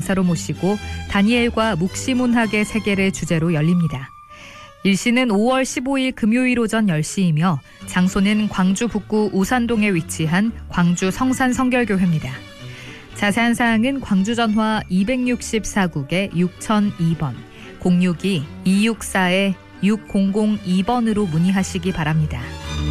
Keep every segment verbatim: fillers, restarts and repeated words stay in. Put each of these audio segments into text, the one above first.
강사로 모시고 다니엘과 묵시문학의 세계를 주제로 열립니다. 일시는 오월 십오일 금요일 오전 열 시이며 장소는 광주 북구 우산동에 위치한 광주 성산 성결교회입니다. 자세한 사항은 광주전화 이백육십사국에 육천이 번, 공육이 이육사 육공공이 번으로 문의하시기 바랍니다.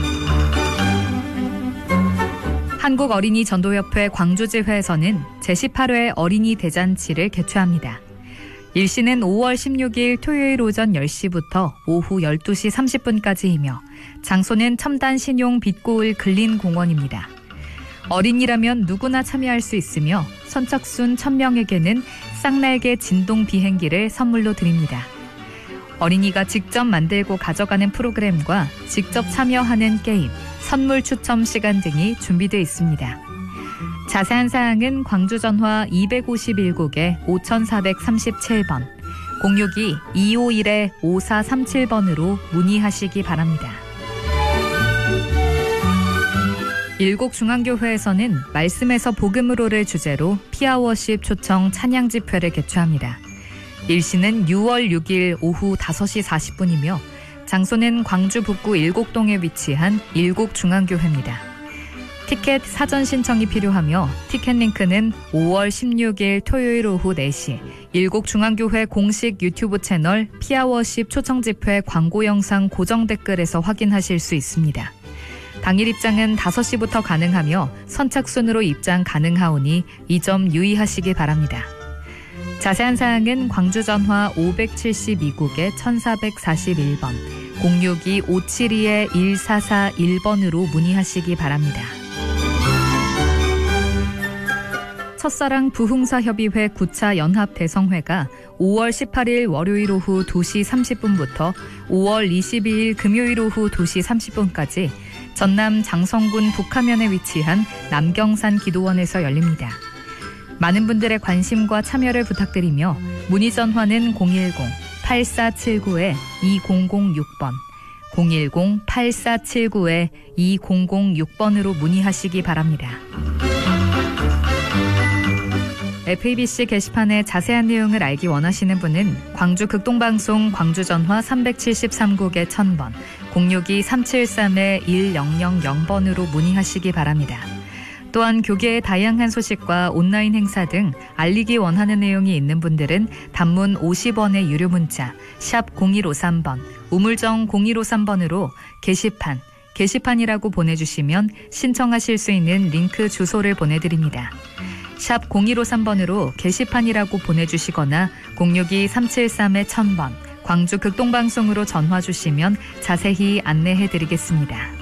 한국어린이전도협회 광주지회에서는 제십팔 회 어린이 대잔치를 개최합니다. 일시는 오월 십육일 토요일 오전 열 시부터 오후 열두 시 삼십 분까지이며 장소는 첨단 신용 빛고을 근린공원입니다. 어린이라면 누구나 참여할 수 있으며 선착순 천 명에게는 쌍날개 진동 비행기를 선물로 드립니다. 어린이가 직접 만들고 가져가는 프로그램과 직접 참여하는 게임, 선물 추첨 시간 등이 준비되어 있습니다. 자세한 사항은 광주전화 이백오십일국에 오천사백삼십칠 번, 공육이 이오일 오사삼칠 번으로 문의하시기 바랍니다. 일곡중앙교회에서는 말씀에서 복음으로를 주제로 피아워십 초청 찬양 집회를 개최합니다. 일시는 유월 육일 오후 다섯 시 사십 분이며 장소는 광주 북구 일곡동에 위치한 일곡중앙교회입니다. 티켓 사전 신청이 필요하며 티켓 링크는 오월 십육일 토요일 오후 네 시 일곡중앙교회 공식 유튜브 채널 피아워십 초청집회 광고 영상 고정 댓글에서 확인하실 수 있습니다. 당일 입장은 다섯 시부터 가능하며 선착순으로 입장 가능하오니 이 점 유의하시기 바랍니다. 자세한 사항은 광주전화 오백칠십이국에 천사백사십일 번, 공육이 오칠이 일사사일 번으로 문의하시기 바랍니다. 첫사랑 부흥사협의회 구 차 연합대성회가 오월 십팔일 월요일 오후 두 시 삼십 분부터 오월 이십이일 금요일 오후 두 시 삼십 분까지 전남 장성군 북하면에 위치한 남경산 기도원에서 열립니다. 많은 분들의 관심과 참여를 부탁드리며 문의 전화는 공일공 팔사칠구 이공공육 번, 공일공 팔사칠구 이공공육 번으로 문의하시기 바랍니다. 에프이비씨 게시판의 자세한 내용을 알기 원하시는 분은 광주 극동방송 광주전화 삼백칠십삼국에 천 번, 공육이 삼칠삼 일공공공 번으로 문의하시기 바랍니다. 또한 교계의 다양한 소식과 온라인 행사 등 알리기 원하는 내용이 있는 분들은 단문 오십 원의 유료 문자 샵 공일오삼 번, 우물정 공일오삼 번으로 게시판, 게시판이라고 보내주시면 신청하실 수 있는 링크 주소를 보내드립니다. 샵 공일오삼 번으로 게시판이라고 보내주시거나 공육이 삼칠삼 천 번, 광주 극동방송으로 전화 주시면 자세히 안내해드리겠습니다.